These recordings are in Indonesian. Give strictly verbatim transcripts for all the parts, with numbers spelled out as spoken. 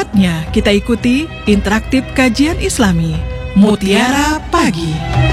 Saatnya kita ikuti interaktif kajian Islami Mutiara Pagi.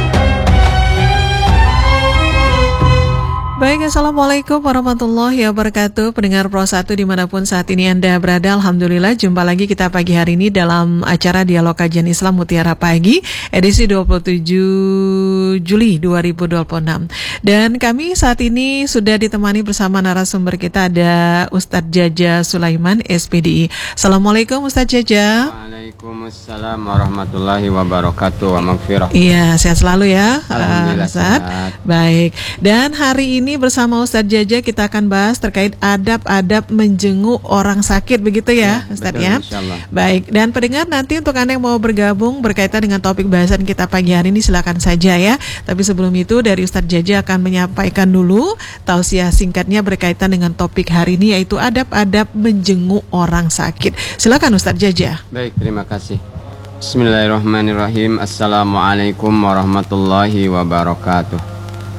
Baik, Assalamualaikum warahmatullahi wabarakatuh. Pendengar Pro satu dimanapun saat ini Anda berada, Alhamdulillah jumpa lagi kita pagi hari ini dalam acara Dialog Kajian Islam Mutiara Pagi edisi dua puluh tujuh Juli dua ribu dua puluh enam. Dan kami saat ini sudah ditemani bersama narasumber kita, ada Ustadz Jaja Sulaiman, S P D I. Assalamualaikum Ustadz Jaja. Waalaikumsalam warahmatullahi wabarakatuh wa maghfirah. Iya, sehat selalu ya Alhamdulillah, Ustadz. sehat. Baik, dan hari ini bersama Ustadz Jaja kita akan bahas terkait adab-adab menjenguk orang sakit, begitu ya, ya Ustadz ya. Insyaallah. Baik, dan pendengar nanti untuk Anda yang mau bergabung berkaitan dengan topik bahasan kita pagi hari ini silakan saja ya. Tapi sebelum itu dari Ustadz Jaja akan menyampaikan dulu tausiah singkatnya berkaitan dengan topik hari ini, yaitu adab-adab menjenguk orang sakit. Silakan Ustadz Jaja. Baik, terima kasih. Bismillahirrahmanirrahim. Assalamualaikum warahmatullahi wabarakatuh.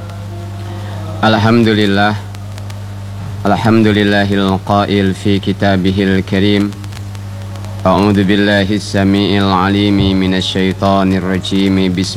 Alhamdulillah, Alhamdulillahil qail fi kitabihil karim. A'udzu billahi samii'il 'aliimi minasy syaithaanir rajiim.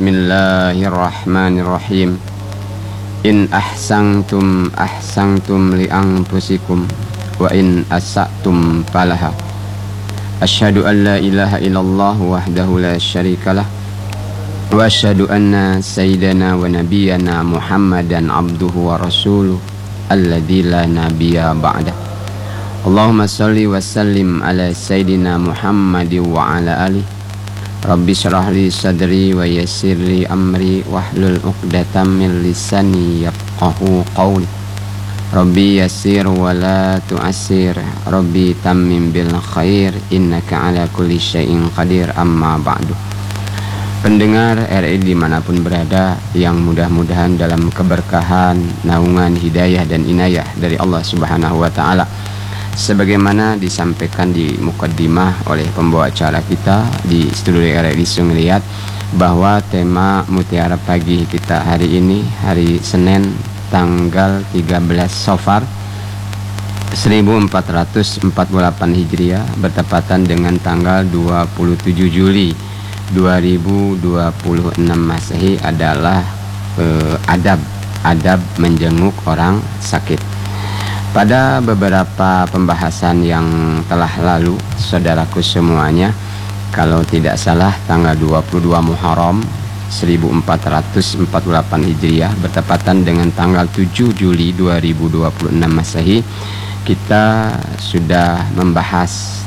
Bismillahirrahmanirrahim. In ahsantum ahsantum li anfusikum wa in asa'tum falaha. Asyhadu an la ilaha illallah wahdahu la syarikalah wa asyhadu anna sayyidana wa nabiyyana Muhammadan abduhu wa rasuluh alladzi la nabiyya ba'dah. Allahumma shalli wa sallim ala sayyidina Muhammadin wa ala alihi. Rabbi shrah li sadri wa yassir li amri wahlul 'uqdatam min lisani yafqahu qawli. Rabbi yassir wa la tu'assir. Rabbi tammim bil khair innaka ala kulli syai'in qadir. Amma ba'du. Pendengar R I dimanapun berada, yang mudah-mudahan dalam keberkahan, naungan, hidayah dan inayah dari Allah Subhanahu wa Ta'ala, sebagaimana disampaikan di mukaddimah oleh pembawa acara kita di studio R I Sungliat, bahwa tema Mutiara Pagi kita hari ini, hari Senin tanggal tiga belas Safar seribu empat ratus empat puluh delapan Hijriah, bertepatan dengan tanggal dua puluh tujuh Juli dua ribu dua puluh enam Masehi, adalah eh, adab adab menjenguk orang sakit. Pada beberapa pembahasan yang telah lalu, saudaraku semuanya, kalau tidak salah tanggal dua puluh dua Muharram seribu empat ratus empat puluh delapan Hijriah, bertepatan dengan tanggal tujuh Juli dua ribu dua puluh enam Masehi, kita sudah membahas